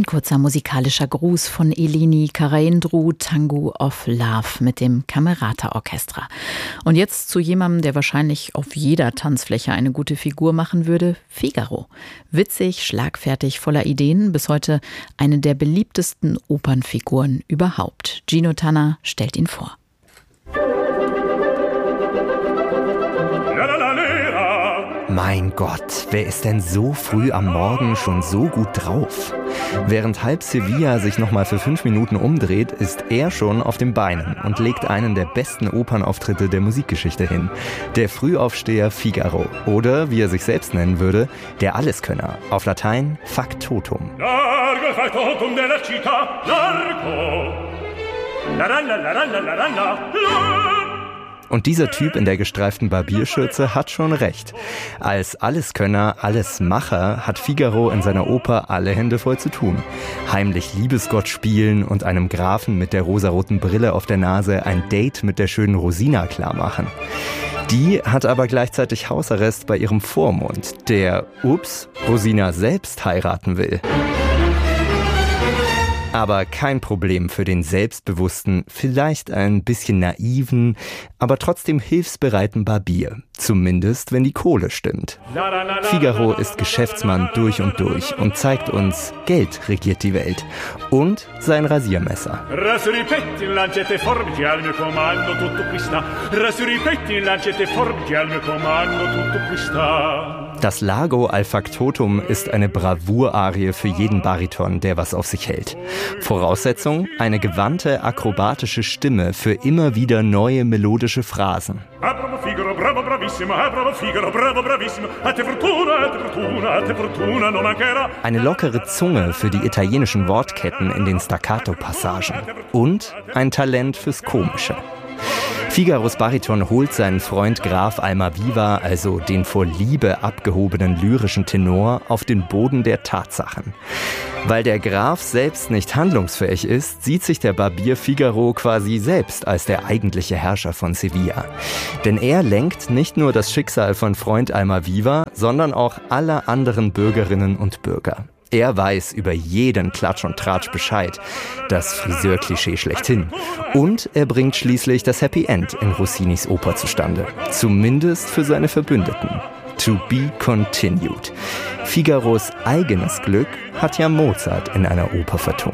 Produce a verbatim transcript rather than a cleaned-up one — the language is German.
Ein kurzer musikalischer Gruß von Eleni Karayndrou, Tango of Love mit dem Camerata Orchestra. Und jetzt zu jemandem, der wahrscheinlich auf jeder Tanzfläche eine gute Figur machen würde, Figaro. Witzig, schlagfertig, voller Ideen, bis heute eine der beliebtesten Opernfiguren überhaupt. Gino Tanner stellt ihn vor. Mein Gott, wer ist denn so früh am Morgen schon so gut drauf? Während halb Sevilla sich nochmal für fünf Minuten umdreht, ist er schon auf den Beinen und legt einen der besten Opernauftritte der Musikgeschichte hin. Der Frühaufsteher Figaro. Oder, wie er sich selbst nennen würde, der Alleskönner. Auf Latein Factotum. Largo factotum della città, largo. La la la la la la la. Und dieser Typ in der gestreiften Barbierschürze hat schon recht. Als Alleskönner, Allesmacher hat Figaro in seiner Oper alle Hände voll zu tun. Heimlich Liebesgott spielen und einem Grafen mit der rosaroten Brille auf der Nase ein Date mit der schönen Rosina klarmachen. Die hat aber gleichzeitig Hausarrest bei ihrem Vormund, der, ups, Rosina selbst heiraten will. Aber kein Problem für den selbstbewussten, vielleicht ein bisschen naiven, aber trotzdem hilfsbereiten Barbier. Zumindest, wenn die Kohle stimmt. Figaro ist Geschäftsmann durch und durch und zeigt uns, Geld regiert die Welt. Und sein Rasiermesser. Das Largo al Factotum ist eine Bravour-Arie für jeden Bariton, der was auf sich hält. Voraussetzung: eine gewandte, akrobatische Stimme für immer wieder neue melodische Phrasen. Eine lockere Zunge für die italienischen Wortketten in den Staccato-Passagen. Und ein Talent fürs Komische. Figaros Bariton holt seinen Freund Graf Almaviva, also den vor Liebe abgehobenen lyrischen Tenor, auf den Boden der Tatsachen. Weil der Graf selbst nicht handlungsfähig ist, sieht sich der Barbier Figaro quasi selbst als der eigentliche Herrscher von Sevilla. Denn er lenkt nicht nur das Schicksal von Freund Almaviva, sondern auch aller anderen Bürgerinnen und Bürger. Er weiß über jeden Klatsch und Tratsch Bescheid. Das Friseurklischee schlechthin. Und er bringt schließlich das Happy End in Rossinis Oper zustande. Zumindest für seine Verbündeten. To be continued. Figaros eigenes Glück hat ja Mozart in einer Oper vertont.